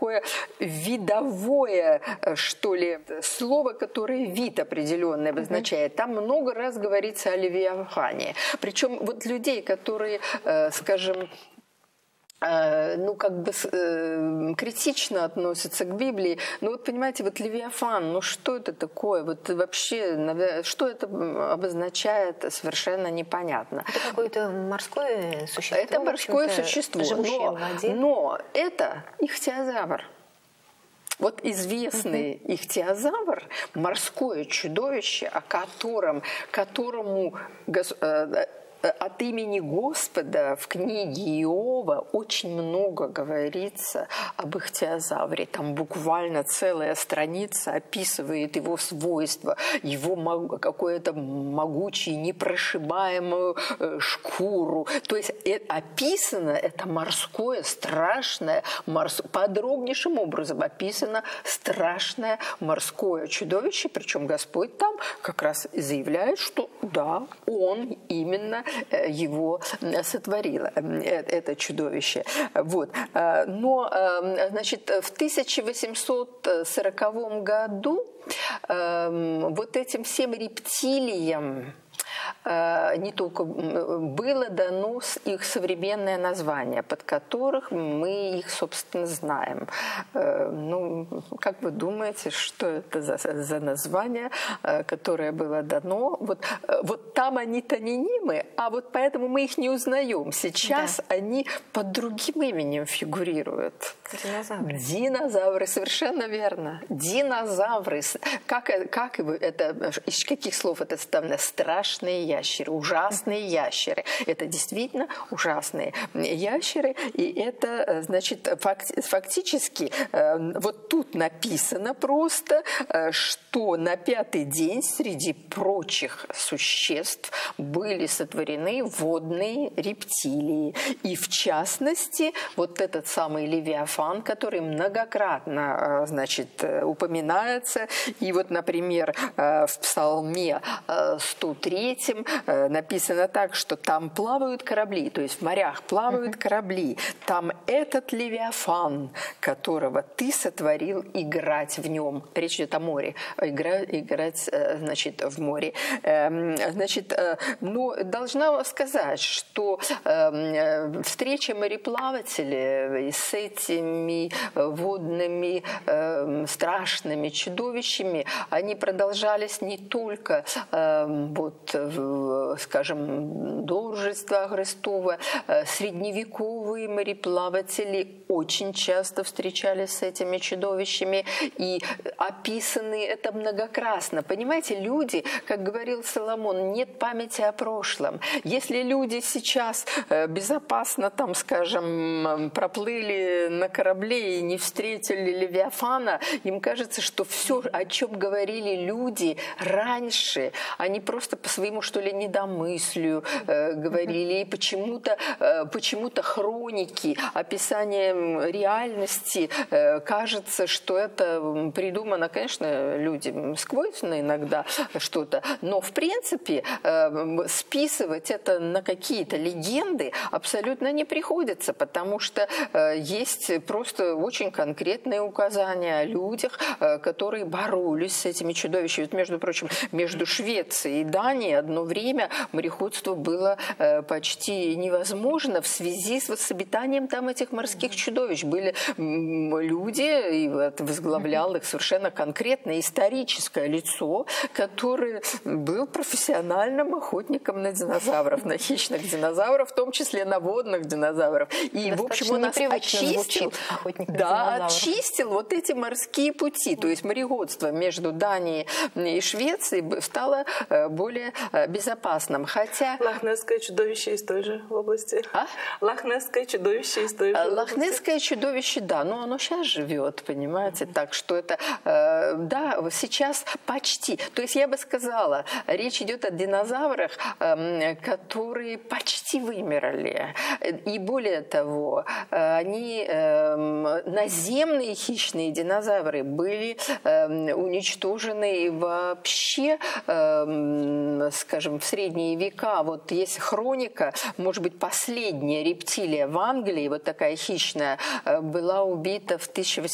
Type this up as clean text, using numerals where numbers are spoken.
такое видовое, что ли, слово, которое вид определенный обозначает. Там много раз говорится о Левиафане. Причем вот людей, которые, скажем, критично относятся к Библии. Ну вот понимаете, вот Левиафан, ну что это такое? Вот вообще, что это обозначает, совершенно непонятно. Это какое-то морское существо? Это морское существо, но это ихтиозавр. Вот известный ихтиозавр, морское чудовище, которому от имени Господа в книге Иова очень много говорится об ихтиозавре. Там буквально целая страница описывает его свойства, его какое-то могучее, непрошибаемую шкуру. То есть описано это морское, страшное, подробнейшим образом описано страшное морское чудовище. Причем Господь там как раз заявляет, что да, Он именно его сотворило, это чудовище. Вот. Но, значит, в 1840 году вот этим всем рептилиям не только было дано их современное название, под которых мы их, собственно, знаем. Ну, как вы думаете, что это за название, которое было дано? Вот там они тонинимы, а вот поэтому мы их не узнаем. Сейчас они под другим именем фигурируют. Динозавры. Динозавры, совершенно верно. Динозавры. Как это, из каких слов это составлено? Страшные ящеры, ужасные ящеры. Это действительно ужасные ящеры. И это, значит, фактически вот тут написано просто, что на 5-й день среди прочих существ были сотворены водные рептилии. И в частности, вот этот самый Левиафан, который многократно, значит, упоминается. И вот, например, в Псалме 103 написано так, что там плавают корабли, то есть в морях плавают корабли. Там этот Левиафан, которого ты сотворил, играть в нем. Речь идет о море. Играть, значит, в море. Значит, ну, должна сказать, что встреча мореплавателей с этими водными страшными чудовищами, они продолжались не только вот, скажем, до Рождества Христова. Средневековые мореплаватели очень часто встречались с этими чудовищами и описаны это многократно. Понимаете, люди, как говорил Соломон, нет памяти о прошлом. Если люди сейчас безопасно, там, скажем, проплыли на корабле и не встретили Левиафана, им кажется, что все, о чем говорили люди раньше, они просто по своему, что ли, недомыслию говорили. И почему-то хроники, описание реальности, кажется, что это придумано, конечно, людям сквозно иногда что-то, но в принципе списывать это на какие-то легенды абсолютно не приходится, потому что есть просто очень конкретные указания о людях, которые боролись с этими чудовищами. Вот, между прочим, между Швецией и Данией одно время мореходство было почти невозможно в связи с обитанием там этих морских чудовищ. Были люди, и возглавлял их совершенно конкретное историческое лицо, который был профессиональным охотником на динозавров, на хищных динозавров, в том числе на водных динозавров. И, в общем, он нас очистил вот эти морские пути. То есть мореходство между Данией и Швецией стало более безопасным. Хотя... Лохнесское чудовище из той же области. Лохнесское чудовище из той же области. Лохнесское чудовище, да, но оно сейчас живет, понимаете, так что это, да, сейчас почти. То есть я бы сказала, речь идет о динозаврах, которые почти вымерли. И более того, они, наземные хищные динозавры, были уничтожены вообще, скажем, в средние века. Вот есть хроника, может быть, последняя рептилия в Англии, вот такая хищная, была убита в 1800